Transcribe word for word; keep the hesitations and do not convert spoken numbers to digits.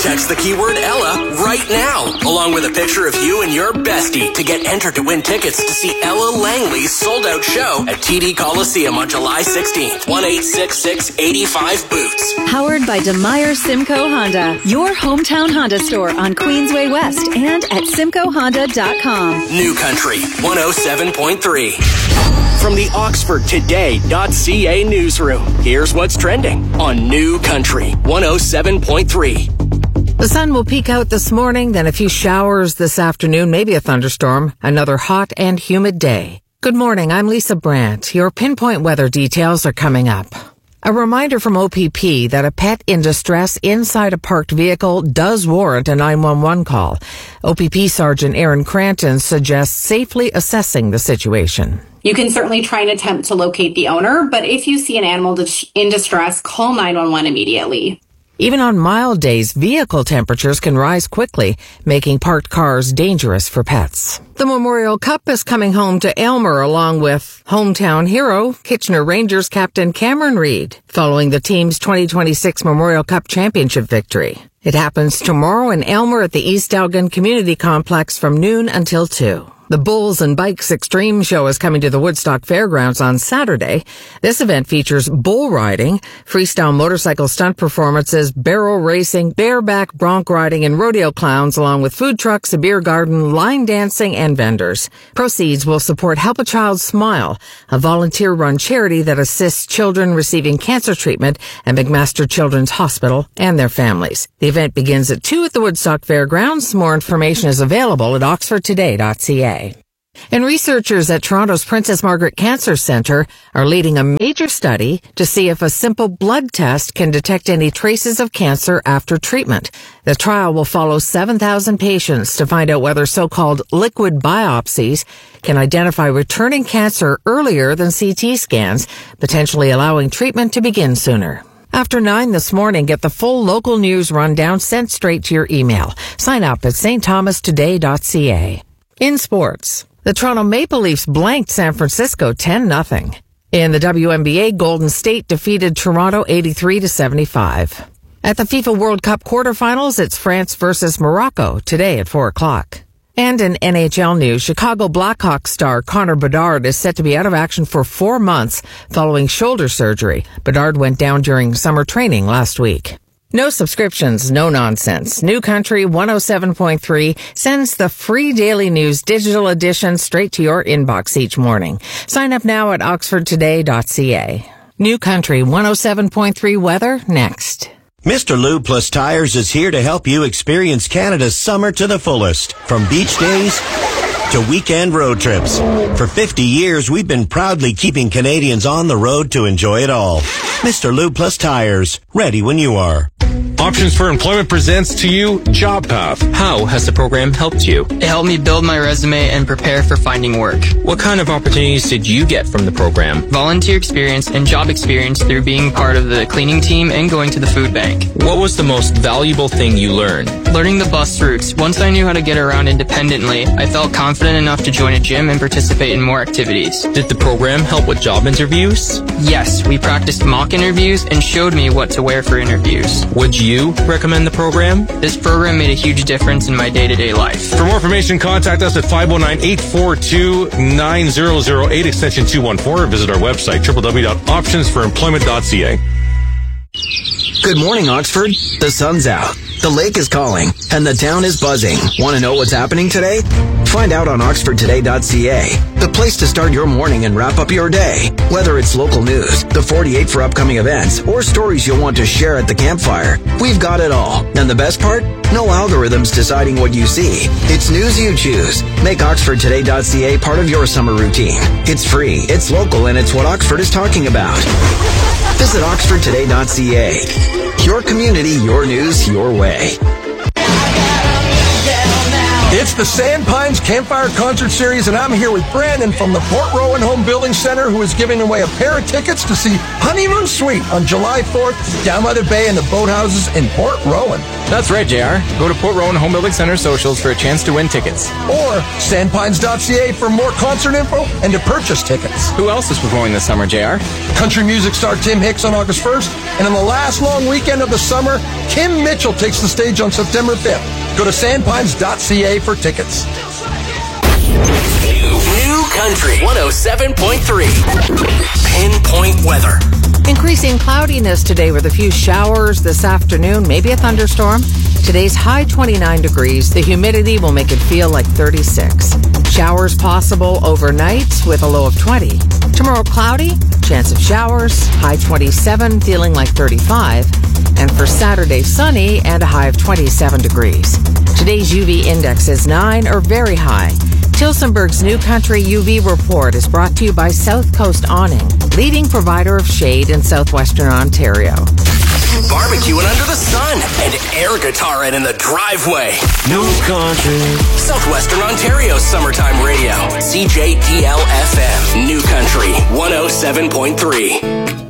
text the keyword Ella right now, along with a picture of you and your bestie to get entered to win tickets to see Ella Langley's sold-out show at T D Coliseum on July sixteenth. one eight six six, eight five, boots. Powered by DeMeyer Simcoe Honda, your hometown Honda store on Queensway West and at simcoe honda dot com. New Country one oh seven point three. From the Oxford Today dot C A newsroom, here's what's trending on New Country one oh seven point three. The sun will peek out this morning, then a few showers this afternoon, maybe a thunderstorm. Another hot and humid day. Good morning, I'm Lisa Brandt. Your pinpoint weather details are coming up. A reminder from O P P that a pet in distress inside a parked vehicle does warrant a nine one one call. O P P Sergeant Aaron Cranton suggests safely assessing the situation. You can certainly try and attempt to locate the owner, but if you see an animal in distress, call nine one one immediately. Even on mild days, vehicle temperatures can rise quickly, making parked cars dangerous for pets. The Memorial Cup is coming home to Aylmer along with hometown hero, Kitchener Rangers captain Cameron Reid, following the team's twenty twenty-six Memorial Cup championship victory. It happens tomorrow in Aylmer at the East Elgin Community Complex from noon until two. The Bulls and Bikes Extreme Show is coming to the Woodstock Fairgrounds on Saturday. This event features bull riding, freestyle motorcycle stunt performances, barrel racing, bareback bronc riding, and rodeo clowns, along with food trucks, a beer garden, line dancing, and vendors. Proceeds will support Help a Child Smile, a volunteer-run charity that assists children receiving cancer treatment at McMaster Children's Hospital and their families. The event begins at two at the Woodstock Fairgrounds. More information is available at oxford today dot c a. And researchers at Toronto's Princess Margaret Cancer Centre are leading a major study to see if a simple blood test can detect any traces of cancer after treatment. The trial will follow seven thousand patients to find out whether so-called liquid biopsies can identify returning cancer earlier than C T scans, potentially allowing treatment to begin sooner. After nine this morning, get the full local news rundown sent straight to your email. Sign up at st thomas today dot c a. In sports, the Toronto Maple Leafs blanked San Francisco ten nothing. In the W N B A, Golden State defeated Toronto eighty-three to seventy-five. At the FIFA World Cup quarterfinals, it's France versus Morocco today at four o'clock. And in N H L news, Chicago Blackhawks star Connor Bedard is set to be out of action for four months following shoulder surgery. Bedard went down during summer training last week. No subscriptions, no nonsense. New Country one oh seven point three sends the free daily news digital edition straight to your inbox each morning. Sign up now at oxford today dot c a. New Country one oh seven point three weather next. Mister Lube Plus Tires is here to help you experience Canada's summer to the fullest. From beach days to weekend road trips. For fifty years, we've been proudly keeping Canadians on the road to enjoy it all. Mister Lube Plus Tires, ready when you are. Options for Employment presents to you Job Path. How has the program helped you? It helped me build my resume and prepare for finding work. What kind of opportunities did you get from the program? Volunteer experience and job experience through being part of the cleaning team and going to the food bank. What was the most valuable thing you learned? Learning the bus routes. Once I knew how to get around independently, I felt confident enough to join a gym and participate in more activities. Did the program help with job interviews? Yes, we practiced mock interviews and showed me what to wear for interviews. Would you recommend the program? This program made a huge difference in my day-to-day life. For more information, contact us at five oh nine, eight four two, nine zero zero eight, extension two one four, or visit our website, w w w dot options for employment dot c a. Good morning, Oxford. The sun's out, the lake is calling, and the town is buzzing. Want to know what's happening today? Find out on oxford today dot c a, the place to start your morning and wrap up your day. Whether it's local news, the forty-eight for upcoming events, or stories you'll want to share at the campfire, we've got it all. And the best part? No algorithms deciding what you see. It's news you choose. Make oxford today dot c a part of your summer routine. It's free, it's local, and it's what Oxford is talking about. Visit oxford today dot c a. Your community, your news, your way. It's the Sandpines Campfire Concert Series, and I'm here with Brandon from the Port Rowan Home Building Center, who is giving away a pair of tickets to see Honeymoon Suite on July fourth down by the bay in the boathouses in Port Rowan. That's right, J R. Go to Port Rowan Home Building Center socials for a chance to win tickets. Or sandpines dot c a for more concert info and to purchase tickets. Who else is performing this summer, J R? Country music star Tim Hicks on August first, and on the last long weekend of the summer, Kim Mitchell takes the stage on September fifth. Go to sandpines dot c a for tickets. New, new Country one oh seven point three. Pinpoint weather. Increasing cloudiness today with a few showers this afternoon, maybe a thunderstorm. Today's high twenty-nine degrees. The humidity will make it feel like thirty-six. Showers possible overnight with a low of twenty. Tomorrow cloudy, chance of showers, high twenty-seven, feeling like thirty-five. And for Saturday, sunny and a high of twenty-seven degrees. Today's U V index is nine or very high. Tilsonburg's New Country U V report is brought to you by South Coast Awning, leading provider of shade in southwestern Ontario. Barbecuing under the sun and air guitaring in the driveway. New Country. Southwestern Ontario's summertime radio. C J D L F M. New Country one oh seven point three.